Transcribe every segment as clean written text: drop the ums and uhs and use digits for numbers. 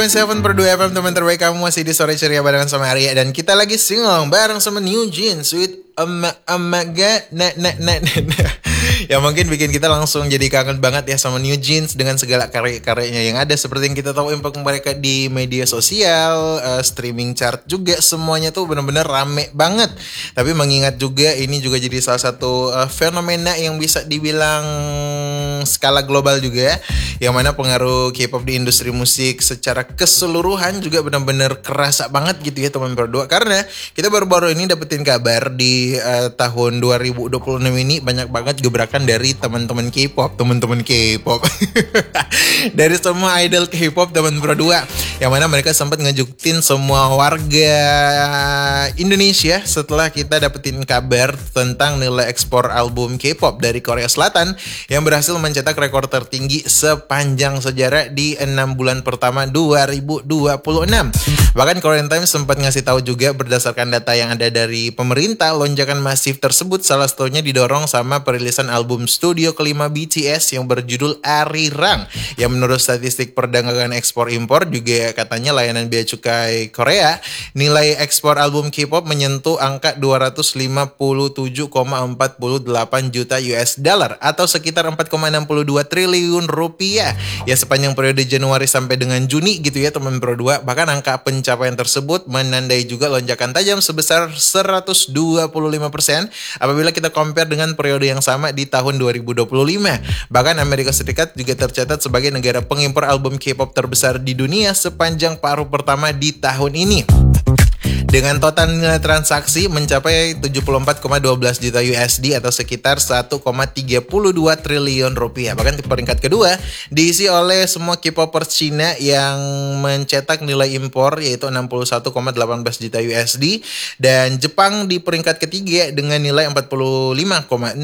101.7 per 2 FM, teman terbaik kamu masih di sore ceria barengan sama Arya. Dan kita lagi singlong bareng sama New Jeans with Amaga Ya mungkin bikin kita langsung jadi kangen banget ya sama New Jeans dengan segala karya-karyanya yang ada. Seperti yang kita tahu impact mereka di media sosial, streaming chart juga, semuanya tuh benar-benar rame banget. Tapi mengingat juga ini juga jadi salah satu fenomena yang bisa dibilang skala global juga ya, yang mana pengaruh K-pop di industri musik secara keseluruhan juga benar-benar kerasa banget gitu ya teman berdua. Karena kita baru-baru ini dapetin kabar di tahun 2026 ini banyak banget gebrakan dari teman-teman K-pop dari semua idol K-pop teman berdua, yang mana mereka sempat ngejukin semua warga Indonesia setelah kita dapetin kabar tentang nilai ekspor album K-pop dari Korea Selatan yang berhasil mencetak rekor tertinggi sepanjang sejarah di 6 bulan pertama 2026. Bahkan Korean Times sempat ngasih tahu juga berdasarkan data yang ada dari pemerintah, lonjakan masif tersebut salah satunya didorong sama perilisan album studio kelima BTS yang berjudul Arirang, yang menurut statistik perdagangan ekspor impor juga katanya layanan bea cukai Korea, nilai ekspor album K-pop menyentuh angka 257,48 juta US dollar atau sekitar 4,62 triliun rupiah ya sepanjang periode Januari sampai dengan Juni gitu ya teman berdua. Bahkan angka pencapaian tersebut menandai juga lonjakan tajam sebesar 125% apabila kita compare dengan periode yang sama di tahun 2025. Bahkan Amerika Serikat juga tercatat sebagai negara pengimpor album K-pop terbesar di dunia sepanjang paruh pertama di tahun ini, dengan total nilai transaksi mencapai 74,12 juta USD atau sekitar 1,32 triliun rupiah. Bahkan di peringkat kedua diisi oleh semua K-popers Cina yang mencetak nilai impor yaitu 61,18 juta USD, dan Jepang di peringkat ketiga dengan nilai 45,61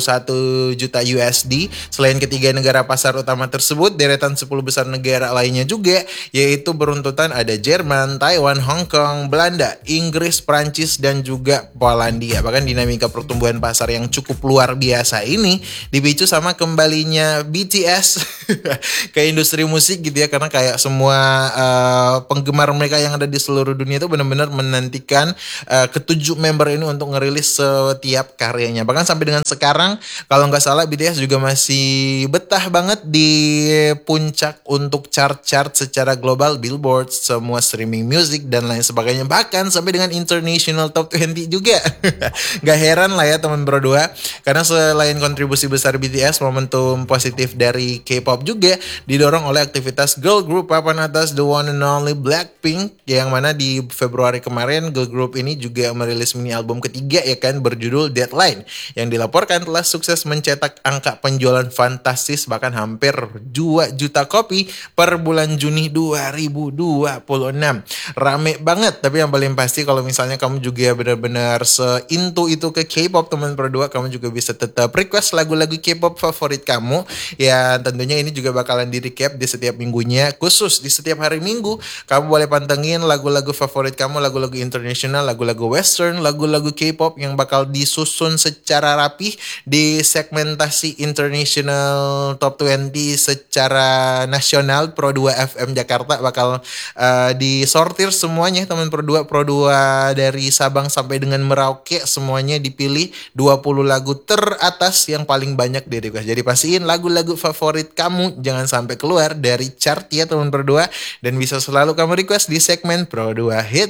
juta USD. Selain ketiga negara pasar utama tersebut, deretan 10 besar negara lainnya juga yaitu beruntutan ada Jerman, Taiwan, Hong Kong, Belanda, Inggris, Prancis, dan juga Polandia. Bahkan dinamika pertumbuhan pasar yang cukup luar biasa ini dipicu sama kembalinya BTS ke industri musik gitu ya, karena kayak semua penggemar mereka yang ada di seluruh dunia itu benar-benar menantikan ketujuh member ini untuk ngerilis setiap karyanya. Bahkan sampai dengan sekarang kalau nggak salah BTS juga masih betah banget di puncak untuk chart-chart secara global, Billboard, semua streaming music dan lain sebagainya, bahkan sampai dengan international top 20 juga. Gak heran lah ya teman berdua, karena selain kontribusi besar BTS, momentum positif dari K-pop juga didorong oleh aktivitas girl group papan atas the one and only Blackpink, yang mana di Februari kemarin girl group ini juga merilis mini album ketiga ya kan, berjudul Deadline, yang dilaporkan telah sukses mencetak angka penjualan fantastis bahkan hampir 2 juta kopi per bulan Juni 2026. Rame banget. Tapi yang paling pasti kalau misalnya kamu juga benar-benar seintu itu ke K-pop teman berdua, kamu juga bisa tetap request lagu-lagu K-pop favorit kamu. Ya tentunya ini juga bakalan di recap di setiap minggunya, khusus di setiap hari Minggu kamu boleh pantengin lagu-lagu favorit kamu, lagu-lagu internasional, lagu-lagu western, lagu-lagu K-pop yang bakal disusun secara rapih di segmentasi international top 20 secara nasional. Pro 2 FM Jakarta bakal disortir semuanya teman Pro 2 dari Sabang sampai dengan Merauke, semuanya dipilih 20 lagu teratas yang paling banyak di request. Jadi pastiin lagu-lagu favorit kamu jangan sampai keluar dari chart ya teman Pro 2, dan bisa selalu kamu request di segmen Pro 2 Hit.